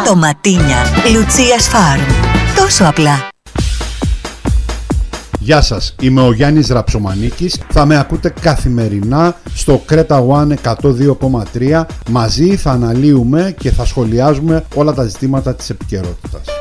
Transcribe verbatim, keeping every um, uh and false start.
Ντοματίνια Λουτσίας Φάρμ. Τόσο απλά. Γεια σας, είμαι ο Γιάννης Ραψομανίκης. Θα με ακούτε καθημερινά στο Creta One εκατό δύο κόμμα τρία. Μαζί θα αναλύουμε και θα σχολιάζουμε όλα τα ζητήματα της επικαιρότητας.